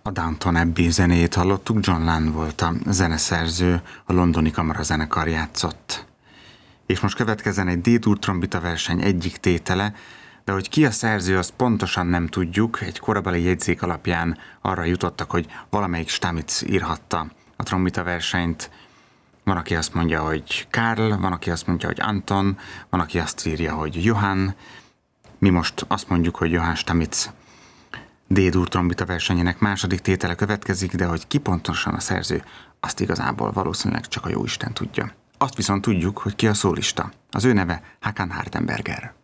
A Downton Abbey zenéjét hallottuk, John Lunn volt a zeneszerző, a londoni kamarazenekar játszott. És most következzen egy D-dur trombita verseny egyik tétele, de hogy ki a szerző, azt pontosan nem tudjuk, egy korabeli jegyzék alapján arra jutottak, hogy valamelyik Stamitz írhatta a trombita versenyt. Van, aki azt mondja, hogy Karl, van, aki azt mondja, hogy Anton, van, aki azt írja, hogy Johann. Mi most azt mondjuk, hogy Johann Stamitz. D-dur trombita versenyének második tétele következik, de hogy ki pontosan a szerző, azt igazából valószínűleg csak a jóisten tudja. Azt viszont tudjuk, hogy ki a szólista. Az ő neve Håkan Hardenberger.